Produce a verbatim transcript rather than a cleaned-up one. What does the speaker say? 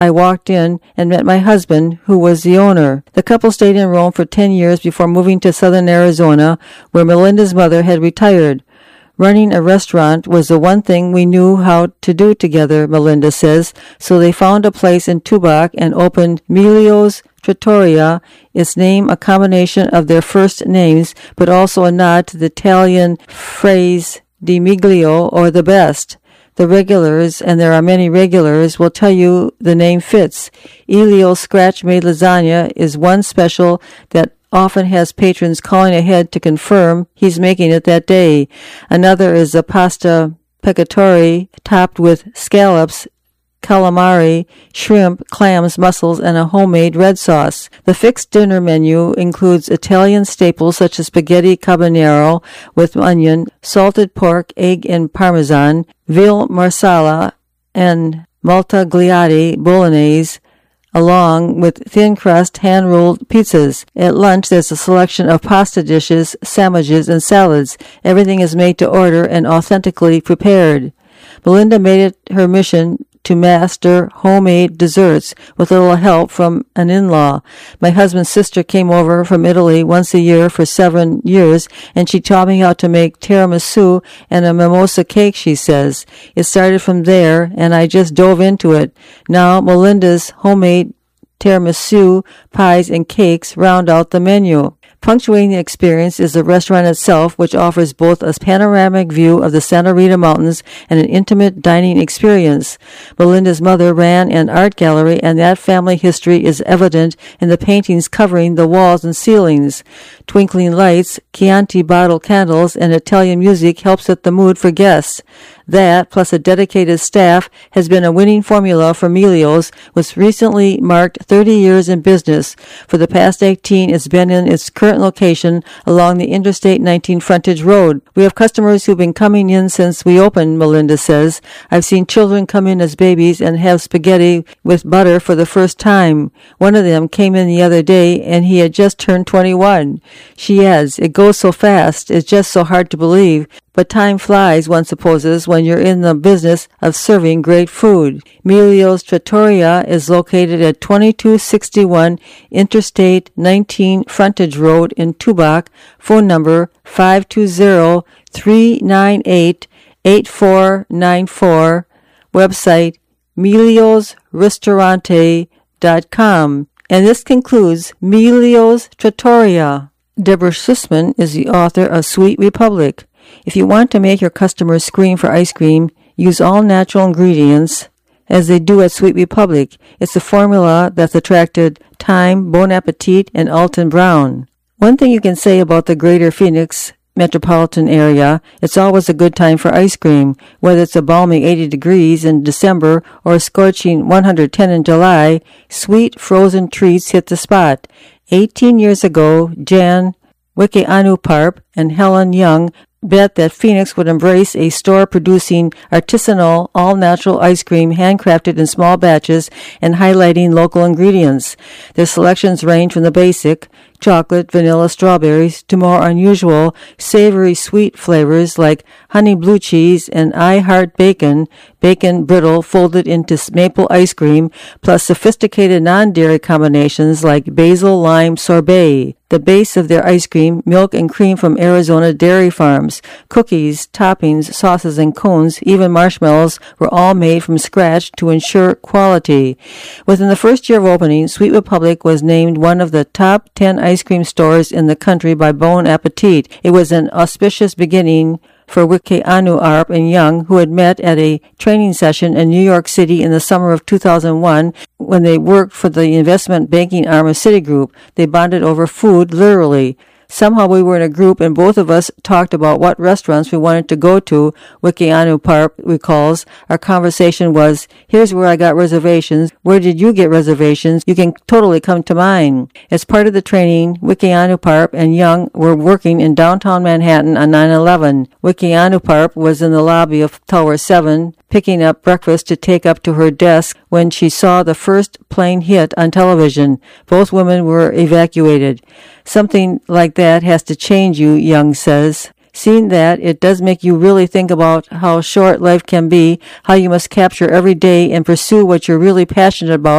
I walked in and met my husband, who was the owner. The couple stayed in Rome for ten years before moving to southern Arizona, where Melinda's mother had retired. Running a restaurant was the one thing we knew how to do together, Melinda says, so they found a place in Tubac and opened Milio's Trattoria, its name a combination of their first names, but also a nod to the Italian phrase di miglio, or the best. The regulars, and there are many regulars, will tell you the name fits. Elio's scratch-made lasagna is one special that often has patrons calling ahead to confirm he's making it that day. Another is a pasta peccatori topped with scallops, calamari, shrimp, clams, mussels, and a homemade red sauce. The fixed dinner menu includes Italian staples such as spaghetti carbonara with onion, salted pork, egg, and parmesan, veal marsala, and maltagliati bolognese, along with thin crust hand-rolled pizzas. At lunch, there's a selection of pasta dishes, sandwiches, and salads. Everything is made to order and authentically prepared. Melinda made it her mission to master homemade desserts with little help from an in-law. My husband's sister came over from Italy once a year for seven years, and she taught me how to make tiramisu and a mimosa cake, she says. It started from there, and I just dove into it. Now Melinda's homemade tiramisu, pies, and cakes round out the menu. Punctuating the experience is the restaurant itself, which offers both a panoramic view of the Santa Rita Mountains and an intimate dining experience. Melinda's mother ran an art gallery, and that family history is evident in the paintings covering the walls and ceilings. Twinkling lights, Chianti bottle candles, and Italian music help set the mood for guests. That, plus a dedicated staff, has been a winning formula for Milio's, which recently marked thirty years in business. For the past eighteen, it's been in its current location along the Interstate nineteen frontage road. We have customers who've been coming in since we opened, Melinda says. I've seen children come in as babies and have spaghetti with butter for the first time. One of them came in the other day, and he had just turned twenty-one. She adds, it goes so fast, it's just so hard to believe. But time flies, one supposes, when you're in the business of serving great food. Milio's Trattoria is located at twenty-two sixty-one Interstate nineteen Frontage Road in Tubac. Phone number five two zero, three nine eight, eight four nine four. Website milios ristorante dot com. And this concludes Milio's Trattoria. Deborah Sussman is the author of Sweet Republic. If you want to make your customers scream for ice cream, use all natural ingredients, as they do at Sweet Republic. It's a formula that's attracted Time, Bon Appetit, and Alton Brown. One thing you can say about the greater Phoenix metropolitan area, it's always a good time for ice cream. Whether it's a balmy eighty degrees in December or a scorching one hundred ten in July, sweet frozen treats hit the spot. Eighteen years ago, Jan Wicke-Anuparp and Helen Young bet that Phoenix would embrace a store producing artisanal, all-natural ice cream handcrafted in small batches and highlighting local ingredients. Their selections range from the basic, chocolate, vanilla, strawberries, to more unusual, savory sweet flavors like honey blue cheese and I Heart Bacon, bacon brittle folded into maple ice cream, plus sophisticated non-dairy combinations like basil lime sorbet. The base of their ice cream, milk and cream from Arizona dairy farms. Cookies, toppings, sauces, and cones, even marshmallows, were all made from scratch to ensure quality. Within the first year of opening, Sweet Republic was named one of the top ten ice cream stores in the country by Bon Appetit. It was an auspicious beginning for Wicke-Anuparp and Young, who had met at a training session in New York City in the summer of two thousand one when they worked for the investment banking arm of Citigroup. They bonded over food, literally. Somehow we were in a group and both of us talked about what restaurants we wanted to go to. Wicke-Anuparp recalls, our conversation was, here's where I got reservations. Where did you get reservations? You can totally come to mine. As part of the training, Wicke-Anuparp and Young were working in downtown Manhattan on nine eleven. Wicke-Anuparp was in the lobby of Tower seven, picking up breakfast to take up to her desk when she saw the first plane hit on television. Both women were evacuated. Something like that has to change you, Young says. Seeing that, it does make you really think about how short life can be, how you must capture every day and pursue what you're really passionate about,